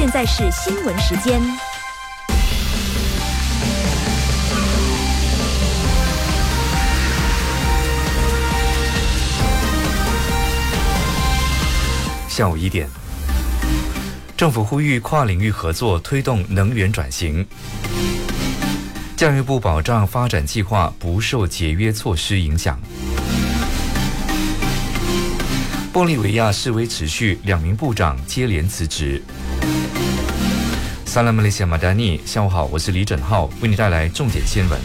现在是新闻时间。 下午1点，政府呼吁跨领域合作推动能源转型。教育部保障发展计划不受节约措施影响。玻利维亚示威持续，2名部长接连辞职。Salam Malaysia Madani， 下午好，我是李整浩，为你带来重点新闻。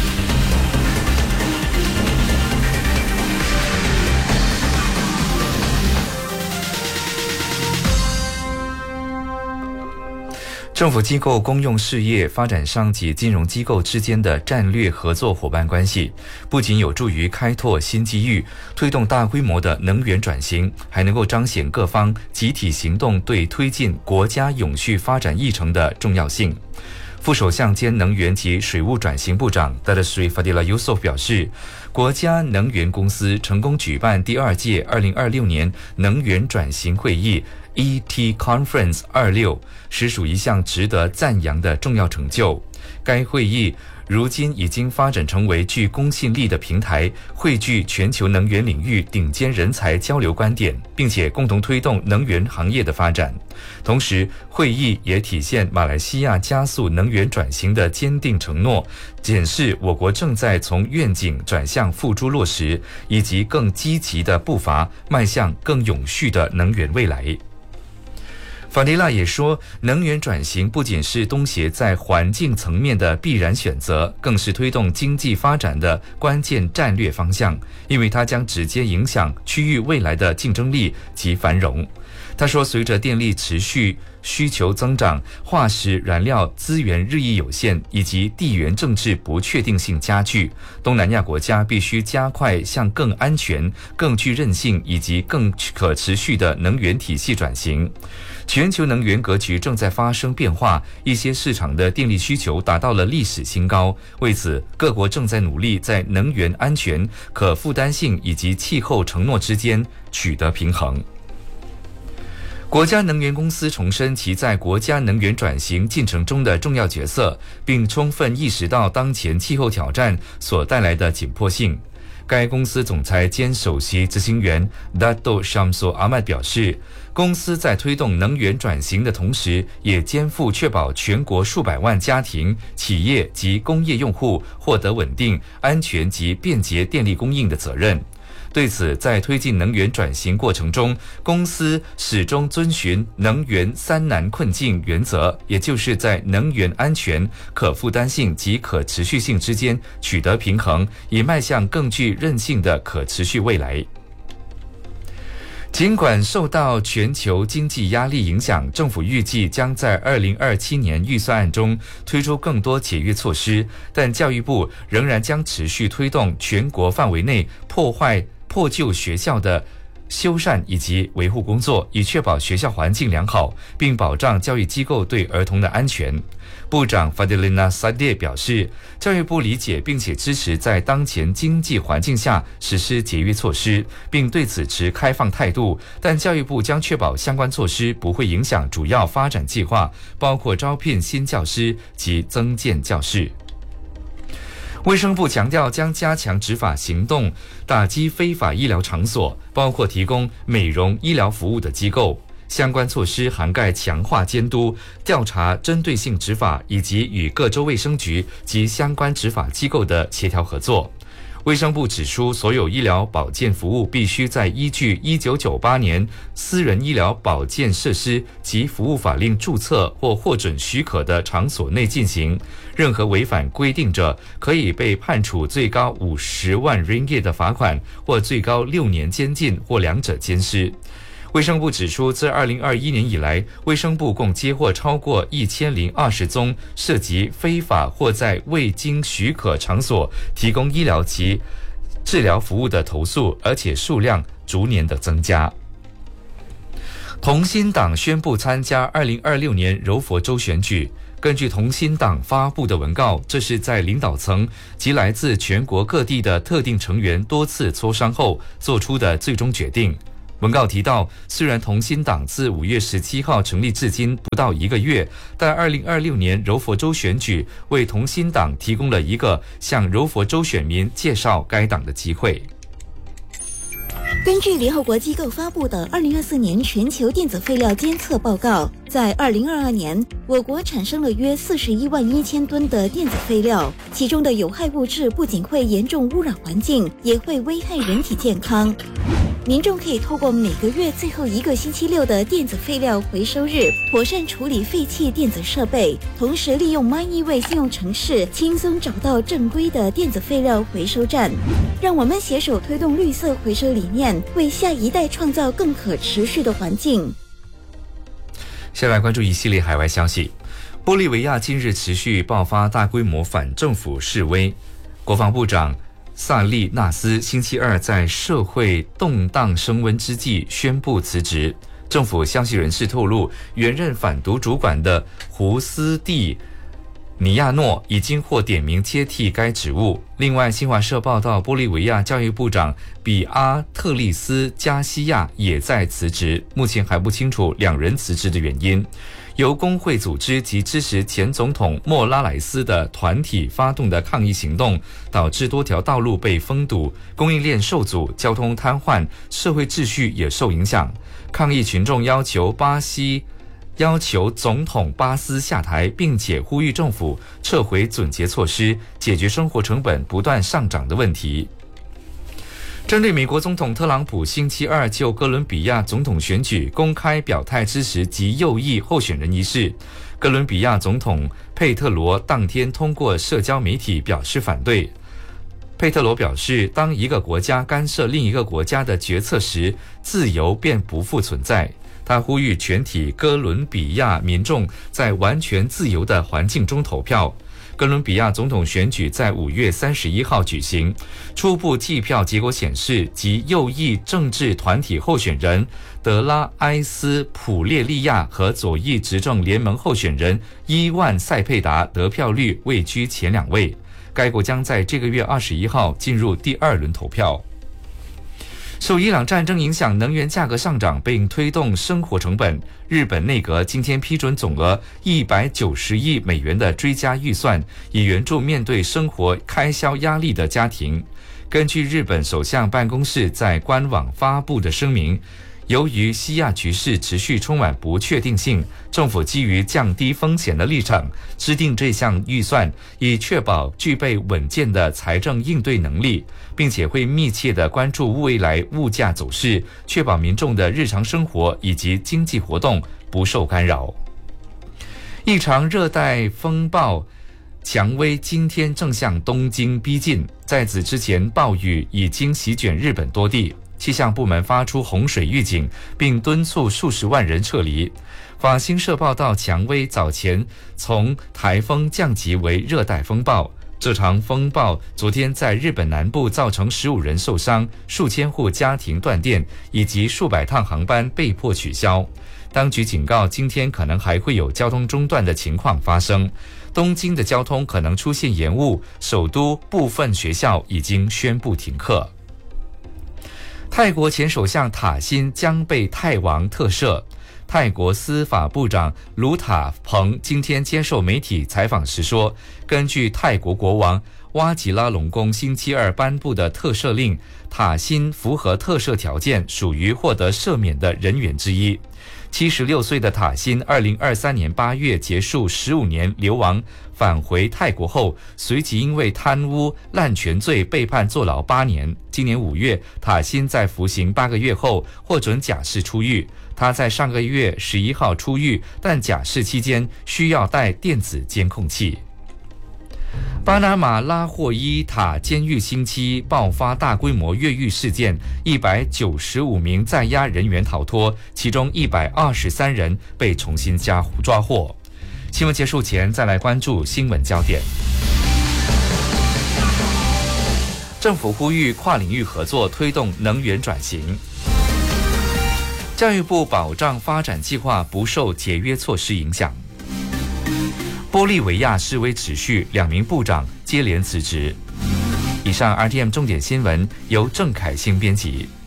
政府机构、公用事业、发展商及金融机构之间的战略合作伙伴关系，不仅有助于开拓新机遇，推动大规模的能源转型，还能够彰显各方集体行动对推进国家永续发展议程的重要性。副首相兼能源及水务转型部长 Datuk Seri Fadilah Yusof 表示，国家能源公司成功举办第2届2026年能源转型会议 ET Conference 26，实属一项值得赞扬的重要成就。该会议如今已经发展成为具公信力的平台，汇聚全球能源领域顶尖人才交流观点，并且共同推动能源行业的发展。同时，会议也体现马来西亚加速能源转型的坚定承诺，检视我国正在从愿景转向付诸落实，以及更积极的步伐迈向更永续的能源未来。法迪拉也说，能源转型不仅是东协在环境层面的必然选择，更是推动经济发展的关键战略方向，因为它将直接影响区域未来的竞争力及繁荣。他说，随着电力持续需求增长，化石燃料资源日益有限，以及地缘政治不确定性加剧，东南亚国家必须加快向更安全、更具韧性以及更可持续的能源体系转型。全球能源格局正在发生变化，一些市场的电力需求达到了历史新高。为此，各国正在努力在能源安全、可负担性以及气候承诺之间取得平衡。国家能源公司重申其在国家能源转型进程中的重要角色，并充分意识到当前气候挑战所带来的紧迫性。该公司总裁兼首席执行员 Dato Syamsul Ahmad 表示，公司在推动能源转型的同时，也肩负确保全国数百万家庭、企业及工业用户获得稳定、安全及便捷电力供应的责任。对此，在推进能源转型过程中，公司始终遵循能源3难困境原则，也就是在能源安全、可负担性及可持续性之间取得平衡，以迈向更具韧性的可持续未来。尽管受到全球经济压力影响，政府预计将在2027年预算案中推出更多节约措施，但教育部仍然将持续推动全国范围内破旧学校的修缮以及维护工作，以确保学校环境良好，并保障教育机构对儿童的安全。部长 Fadilina Sadiq 表示，教育部理解并且支持在当前经济环境下实施节约措施，并对此持开放态度，但教育部将确保相关措施不会影响主要发展计划，包括招聘新教师及增建教室。卫生部强调将加强执法行动，打击非法医疗场所，包括提供美容医疗服务的机构。相关措施涵盖强化监督、调查针对性执法，以及与各州卫生局及相关执法机构的协调合作。卫生部指出，所有医疗保健服务必须在依据1998年私人医疗保健设施及服务法令注册或获准许可的场所内进行。任何违反规定者，可以被判处最高50万 ringgit 的罚款，或最高6年监禁或两者兼施。卫生部指出，自2021年以来，卫生部共接获超过1020宗涉及非法或在未经许可场所提供医疗及治疗服务的投诉，而且数量逐年的增加。同心党宣布参加2026年柔佛州选举。根据同心党发布的文告，这是在领导层及来自全国各地的特定成员多次磋商后做出的最终决定。 文告提到，虽然同心党自5月17号成立至今不到1个月，但2026年柔佛州选举为同心党提供了一个向柔佛州选民介绍该党的机会。 根据联合国机构发布的2024年全球电子废料监测报告，在2022年，我国产生了约41万1000吨的电子废料，其中的有害物质不仅会严重污染环境，也会危害人体健康。民众可以透过每个月最后一个星期六的电子废料回收日，妥善处理废弃电子设备，同时利用 MyEWay 信用程式轻松找到正规的电子废料回收站。让我们携手推动绿色回收理念，为下一代创造更可持续的环境。 下来关注一系列海外消息。玻利维亚近日持续爆发大规模反政府示威，国防部长萨利纳斯星期二在社会动荡升温之际宣布辞职。政府消息人士透露，原任反毒主管的胡斯蒂尼亚诺已经获点名接替该职务。另外，新华社报道，玻利维亚教育部长比阿特利斯加西亚也在辞职，目前还不清楚两人辞职的原因。由工会组织及支持前总统莫拉莱斯的团体发动的抗议行动，导致多条道路被封堵，供应链受阻，交通瘫痪，社会秩序也受影响。抗议群众要求总统巴斯下台，并且呼吁政府撤回总结措施，解决生活成本不断上涨的问题。针对美国总统特朗普星期二就哥伦比亚总统选举公开表态支持极右翼候选人一事，哥伦比亚总统佩特罗当天通过社交媒体表示反对。佩特罗表示，当一个国家干涉另一个国家的决策时，自由便不复存在。他呼吁全体哥伦比亚民众在完全自由的环境中投票。哥伦比亚总统选举在5月31号举行，初步计票结果显示，极右翼政治团体候选人德拉埃斯普列利亚和左翼执政联盟候选人伊万塞佩达得票率位居前2位。该国将在这个月21号进入第2轮投票。受伊朗战争影响，能源价格上涨并推动生活成本，日本内阁今天批准总额190亿美元的追加预算，以援助面对生活开销压力的家庭。根据日本首相办公室在官网发布的声明，由于西亚局势持续充满不确定性，政府基于降低风险的立场，制定这项预算，以确保具备稳健的财政应对能力，并且会密切地关注未来物价走势，确保民众的日常生活以及经济活动不受干扰。一场热带风暴蔷薇今天正向东京逼近，在此之前，暴雨已经席卷日本多地。气象部门发出洪水预警，并敦促数十万人撤离。法新社报道，蔷薇早前从台风降级为热带风暴。这场风暴昨天在日本南部造成15人受伤，数千户家庭断电，以及数百趟航班被迫取消。当局警告，今天可能还会有交通中断的情况发生。东京的交通可能出现延误，首都部分学校已经宣布停课。泰国前首相塔辛将被泰王特赦。泰国司法部长卢塔彭今天接受媒体采访时说，根据泰国国王哇吉拉隆功星期二颁布的特赦令，塔辛符合特赦条件，属于获得赦免的人员之一。76岁的塔辛2023年8月结束15年流亡，返回泰国后，随即因为贪污滥权罪被判坐牢8年。今年5月，塔辛在服刑8个月后获准假释出狱。他在上个月11号出狱，但假释期间需要带电子监控器。巴拿马拉霍伊塔监狱星期爆发大规模越狱事件，195名在押人员逃脱，其中123人被重新抓获。新闻结束前，再来关注新闻焦点。政府呼吁跨领域合作，推动能源转型。教育部保障发展计划不受节约措施影响。玻利维亚示威持续，2名部长接连辞职。以上 RTM 重点新闻由郑凯欣编辑。